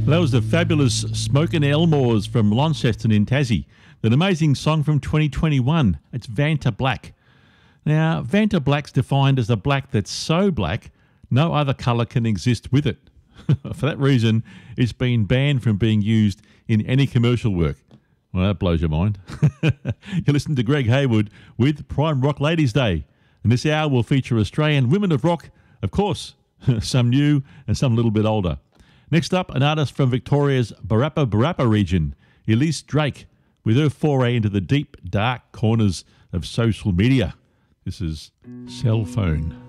That was the fabulous Smokin' Elmores from Launceston in Tassie. An amazing song from 2021. It's Vanta Black. Now, Vanta Black's defined as a black that's so black, no other colour can exist with it. For that reason, it's been banned from being used in any commercial work. Well, that blows your mind. You listen to Greg Hayward with Prime Rock Ladies Day. And this hour will feature Australian women of rock, of course, some new and some a little bit older. Next up, an artist from Victoria's Barappa region, Elise Drake, with her foray into the deep, dark corners of social media. This is Cell Phone.